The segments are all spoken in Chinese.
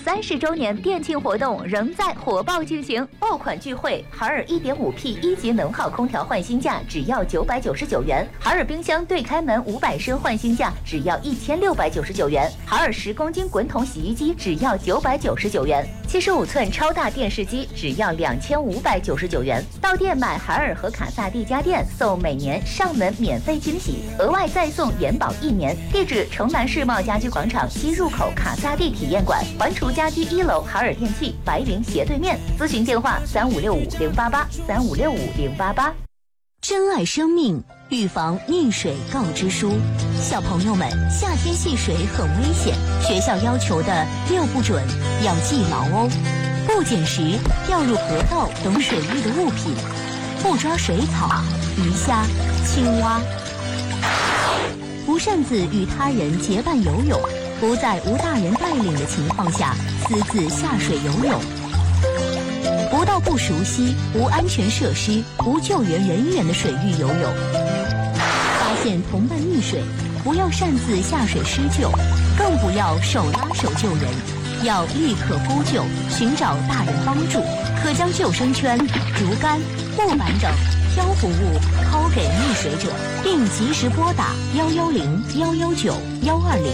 30周年店庆活动仍在火爆进行，爆款聚会，海尔 1.5P 一级能耗空调换新价只要999元，海尔冰箱对开门500升换新价只要1699元，海尔10公斤滚筒洗衣机只要999元，75寸超大电视机只要2599元。到店买海尔和卡萨帝家电，送每年上门免费惊喜，额外再送延保1年。地址：城南世贸家居广场西入口卡萨帝体验馆，环厨家居1楼海尔电器白云斜对面。咨询电话3565-088，3565-088。 珍爱生命，预防溺水告知书。小朋友们，夏天戏水很危险，学校要求的6不准要记牢哦。不捡拾掉入河道等水域的物品，不抓水草、鱼虾、青蛙，不擅自与他人结伴游泳，不在无大人带领的情况下私自下水游泳，不到不熟悉、无安全设施、无救援人员的水域游泳。发现同伴溺水，不要擅自下水施救，更不要手拉手救人，要立刻呼救，寻找大人帮助。可将救生圈、竹竿、木板等漂浮物抛给溺水者，并及时拨打110、119、120。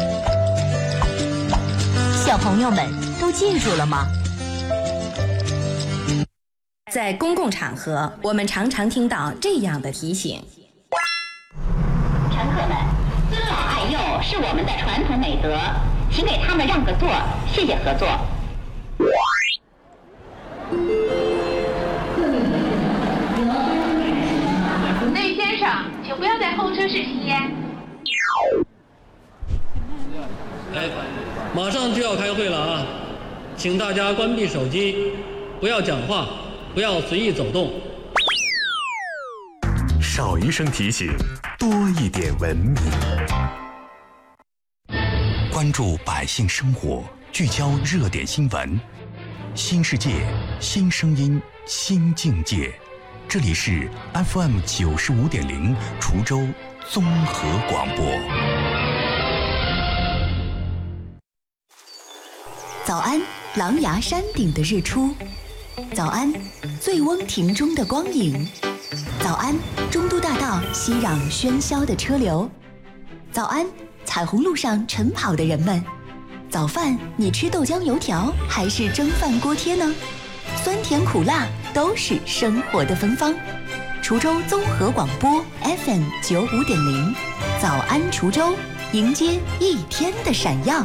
小朋友们都记住了吗？ 在公共场合，我们常常听到这样的提醒： 乘客们，尊老爱幼是我们的传统美德，请给他们让个座，谢谢合作。 那位先生，请不要在候车室吸烟。 马上就要开会了啊，请大家关闭手机，不要讲话，不要随意走动。 少一声提醒，多一点文明。关注百姓生活，聚焦热点新闻，新世界，新声音，新境界。这里是 FM 95.0滁州综合广播。 早安，狼牙山顶的日出；早安，醉翁亭中的光影；早安，中都大道熙攘喧嚣的车流；早安，彩虹路上晨跑的人们。早饭你吃豆浆油条还是蒸饭锅贴呢？酸甜苦辣都是生活的芬芳。滁州综合广播 FM 95.0，早安滁州，迎接一天的闪耀。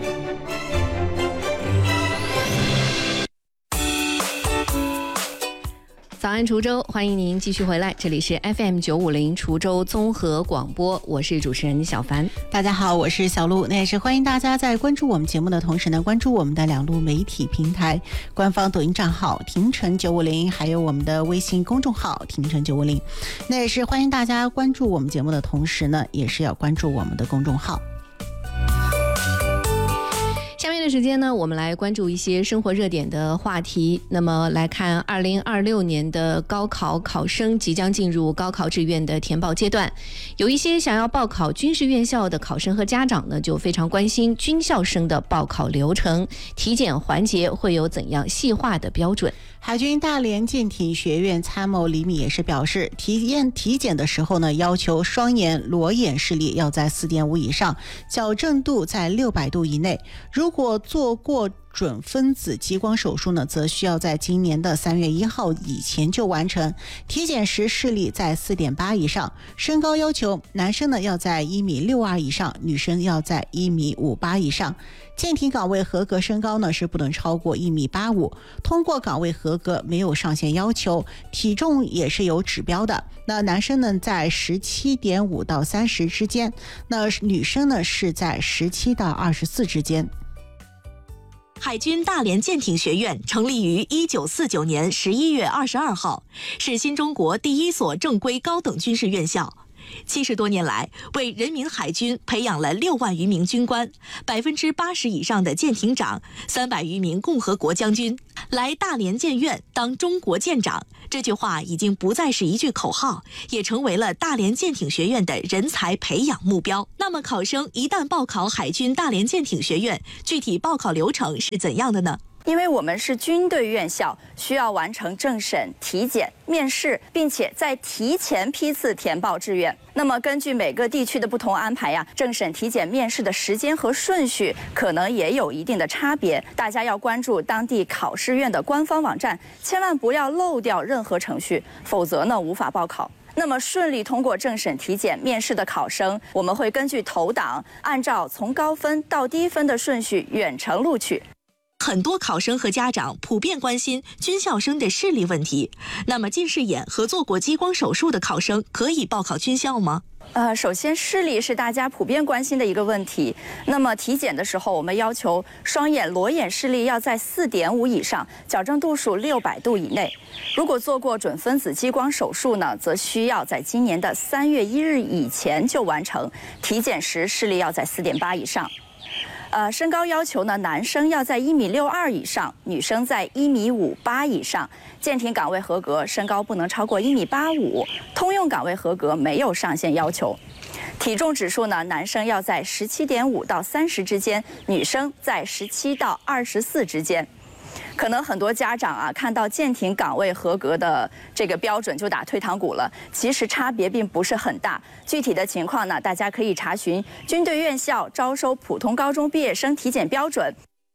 早安滁州，欢迎您继续回来，这里是 FM 950滁州综合广播，我是主持人小凡。 大家好，我是小璐。那也是欢迎大家在关注我们节目的同时呢，关注我们的2路媒体平台，官方抖音账号廷城950，还有我们的微信公众号廷城950。那也是欢迎大家关注我们节目的同时呢，也是要关注我们的公众号。 下面的时间呢，我们来关注一些生活热点的话题。那么来看2026年的高考考生即将进入高考志愿的填报阶段，有一些想要报考军事院校的考生和家长呢，就非常关心军校生的报考流程，体检环节会有怎样细化的标准。 海军大连舰艇学院参谋李敏也是表示，体检的时候呢，要求双眼裸眼视力要在 4.5 以上，矫正度在600度以内。如果做过准分子激光手术呢，则需要在今年的3月1号以前就完成。体检时视力在 4.8 以上。身高要求，男生呢要在1.62米以上，女生要在1.58米以上。舰艇岗位合格身高呢是不能超过1.85米，通过岗位合格没有上限要求，体重也是有指标的。那男生呢在 17.5 到30之间，那女生呢是在17到24之间。 海军大连舰艇学院成立于1949年11月22号，是新中国第一所正规高等军事院校。70多年来，为人民海军培养了6万余名军官，80%以上的舰艇长，300余名共和国将军， 来大连建院当中国舰长，这句话已经不再是一句口号，也成为了大连舰艇学院的人才培养目标。那么考生一旦报考海军大连舰艇学院，具体报考流程是怎样的呢？ 因为我们是军队院校，需要完成政审、体检、面试，并且在提前批次填报志愿。那么根据每个地区的不同安排呀，政审、体检、面试的时间和顺序可能也有一定的差别。大家要关注当地考试院的官方网站，千万不要漏掉任何程序，否则呢无法报考。那么顺利通过政审、体检、面试的考生，我们会根据投档，按照从高分到低分的顺序远程录取。 很多考生和家长普遍关心军校生的视力问题。那么近视眼和做过激光手术的考生可以报考军校吗？ 首先视力是大家普遍关心的一个问题。那么体检的时候，我们要求双眼裸眼视力要在4.5以上，矫正度数600度以内。如果做过准分子激光手术呢，则需要在今年的3月1日以前就完成。体检时视力要在4.8以上。身高要求呢，男生要在1.62米以上，女生在1.58米以上。舰艇岗位合格，身高不能超过1.85米。通用岗位合格，没有上限要求。体重指数呢，男生要在17.5到30之间，女生在17到24之间。可能很多家长啊，看到舰艇岗位合格的这个标准就打退堂鼓了，其实差别并不是很大。具体的情况呢，大家可以查询军队院校招收普通高中毕业生体检标准。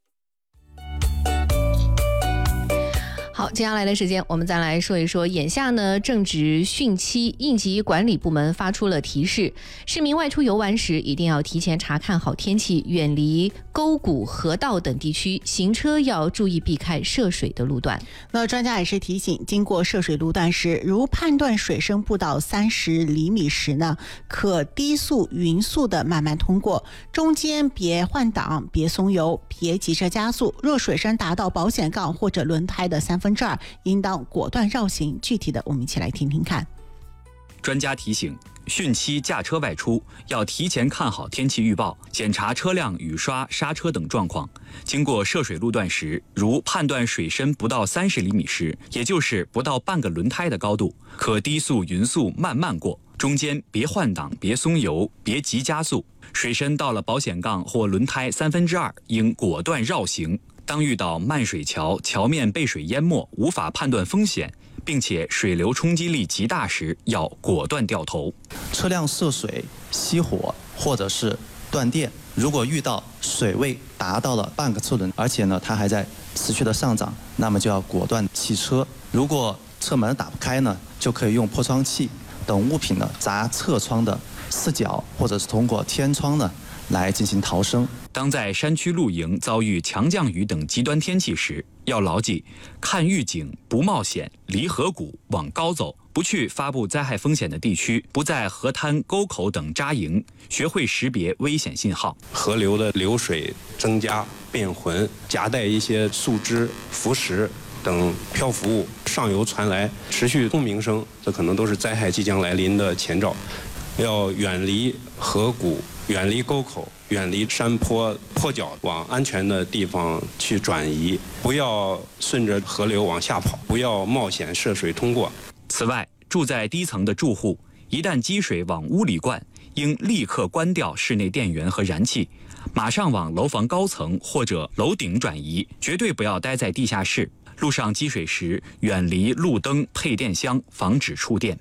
好，接下来的时间我们再来说一说，眼下呢正值汛期，应急管理部门发出了提示，市民外出游玩时一定要提前查看好天气，远离沟谷、河道等地区，行车要注意避开涉水的路段。 那专家也是提醒，经过涉水路段时，如判断水深不到30厘米时呢，可低速、匀速的慢慢通过，中间别换挡、别松油、别急着加速。若水深达到保险杠或者轮胎的2/3，应当果断绕行。具体的我们一起来听听看。 专家提醒，汛期驾车外出要提前看好天气预报，检查车辆雨刷、刹车等状况。经过涉水路段时，如判断水深不到30厘米时，也就是不到半个轮胎的高度，可低速、匀速慢慢过，中间别换挡、别松油、别急加速。水深到了保险杠或轮胎2/3，应果断绕行。当遇到漫水桥、桥面被水淹没，无法判断风险，并且水流冲击力极大时，要果断掉头。 车辆涉水、熄火或者是断电，如果遇到水位达到了半个车轮，而且呢它还在持续的上涨，那么就要果断弃车。如果车门打不开呢，就可以用破窗器等物品呢砸侧窗的4角，或者是通过天窗呢来进行逃生。 当在山区露营遭遇强降雨等极端天气时，要牢记看预警不冒险，离河谷往高走，不去发布灾害风险的地区，不在河滩、沟口等扎营，学会识别危险信号。 河流的流水增加、变浑，夹带一些树枝、浮石等漂浮物，上游传来持续轰鸣声，这可能都是灾害即将来临的前兆。要远离河谷，远离沟口，远离山坡坡脚，往安全的地方去转移，不要顺着河流往下跑，不要冒险涉水通过。 此外，住在低层的住户，一旦积水往屋里灌，应立刻关掉室内电源和燃气，马上往楼房高层或者楼顶转移，绝对不要待在地下室。路上积水时，远离路灯、配电箱，防止触电。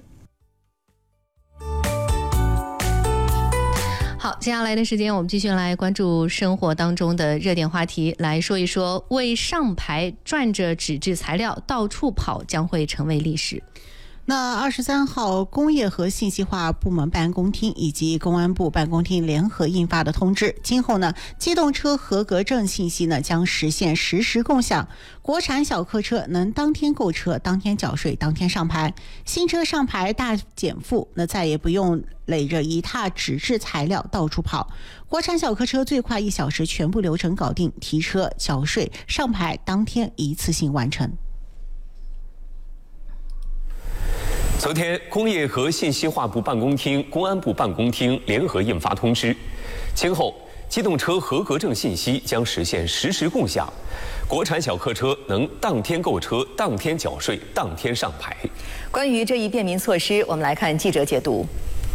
好，接下来的时间我们继续来关注生活当中的热点话题，来说一说为上牌赚着纸质材料到处跑将会成为历史。 那23号，工业和信息化部门办公厅以及公安部办公厅联合印发的通知，今后呢，机动车合格证信息呢将实现实时共享，国产小客车能当天购车、当天缴税、当天上牌，新车上牌大减负，那再也不用垒着一沓纸质材料到处跑，国产小客车最快1小时全部流程搞定，提车、缴税、上牌当天一次性完成。 昨天，工业和信息化部办公厅、公安部办公厅联合印发通知，今后机动车合格证信息将实现实时共享，国产小客车能当天购车、当天缴税、当天上牌。 关于这一便民措施，我们来看记者解读。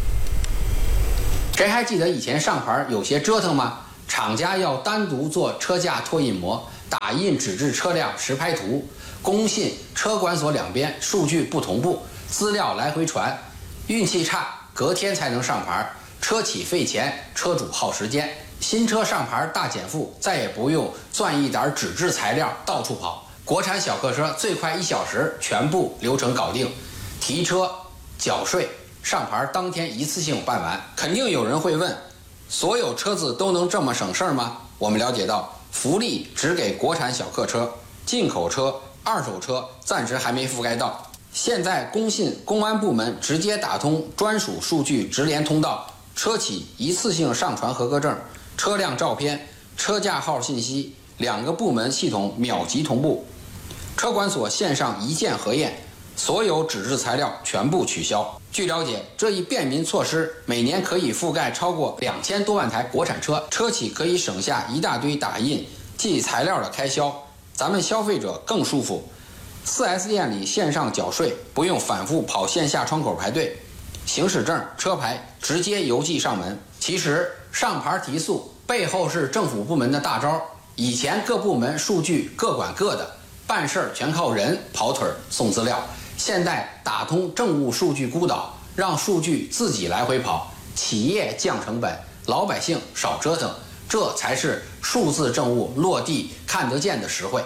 谁还记得以前上牌有些折腾吗？厂家要单独做车架拓印膜，打印纸质车辆实拍图，工信、车管所两边数据不同步，资料来回传，运气差隔天才能上牌，车企费钱，车主耗时间。新车上牌大减负，再也不用攥一沓纸质材料到处跑，国产小客车最快1小时全部流程搞定，提车、缴税、上牌当天一次性办完。肯定有人会问，所有车子都能这么省事儿吗？我们了解到，福利只给国产小客车，进口车、二手车暂时还没覆盖到。现在工信、公安部门直接打通专属数据直连通道，车企一次性上传合格证、车辆照片、车架号信息，2个部门系统秒级同步。车管所线上一键核验，所有纸质材料全部取消。据了解，这一便民措施每年可以覆盖超过2000多万台国产车，车企可以省下一大堆打印、寄材料的开销，咱们消费者更舒服。4S 店里线上缴税，不用反复跑线下窗口排队，行驶证、车牌直接邮寄上门。其实上牌提速背后是政府部门的大招，以前各部门数据各管各的，办事儿全靠人跑腿送资料。现在打通政务数据孤岛，让数据自己来回跑，企业降成本，老百姓少折腾，这才是数字政务落地看得见的实惠。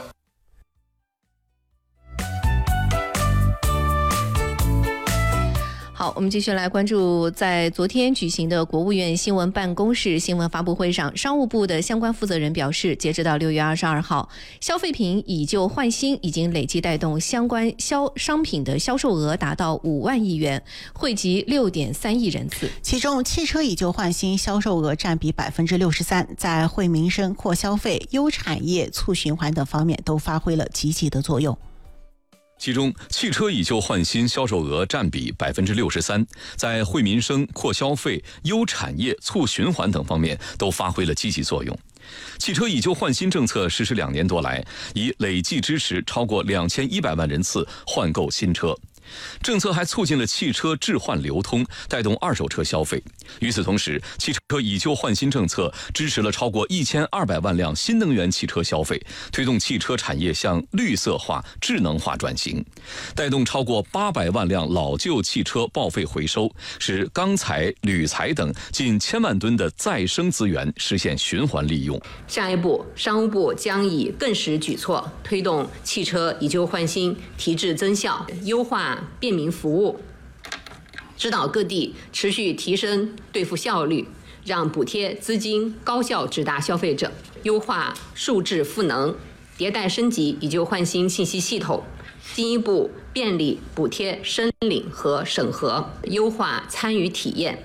好，我们继续来关注在昨天举行的国务院新闻办公室新闻发布会上，商务部的相关负责人表示，截止到6月22号，消费品以旧换新已经累计带动相关商品的销售额达到5万亿元，惠及6.3亿人次。 其中，汽车以旧换新销售额占比63%，在惠民生、扩消费、优产业、促循环等方面都发挥了积极的作用。 其中，汽车以旧换新销售额占比63%，在惠民生、扩消费、优产业、促循环等方面都发挥了积极作用。汽车以旧换新政策实施2年多来，已累计支持超过2100万人次换购新车。政策还促进了汽车置换流通，带动二手车消费。与此同时，汽车以旧换新政策支持了超过1200万辆新能源汽车消费，推动汽车产业向绿色化、智能化转型，带动超过800万辆老旧汽车报废回收，使钢材、铝材等近1000万吨的再生资源实现循环利用。 下一步，商务部将以更实举措，推动汽车以旧换新提质增效，优化便民服务，指导各地持续提升兑付效率，让补贴资金高效直达消费者，优化数字赋能，迭代升级以旧换新信息系统，进一步便利补贴申领和审核，优化参与体验。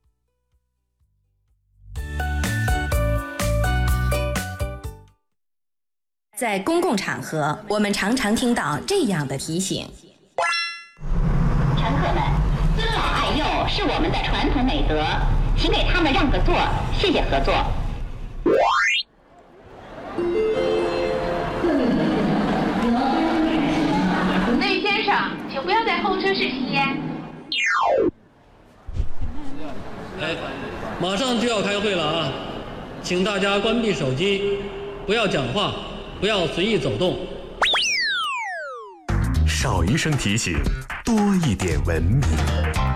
在公共场合，我们常常听到这样的提醒： 乘客们，尊老爱幼是我们的传统美德，请给他们让个座，谢谢合作。 那位先生，请不要在候车室吸烟。 马上就要开会了啊，请大家关闭手机，不要讲话，不要随意走动。 少一声提醒，多一点文明。